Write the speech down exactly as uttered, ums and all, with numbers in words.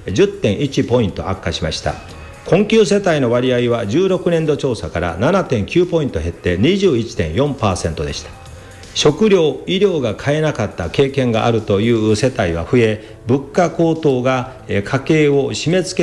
じゅってんいちポイント悪化しました。困窮世帯の割合はじゅうろくねんど調査から ななてんきゅうポイント減って にじゅういってんよんパーセント でした。食料・医療が買えなかった経験があるという世帯は増え、物価高騰が家計を締め付け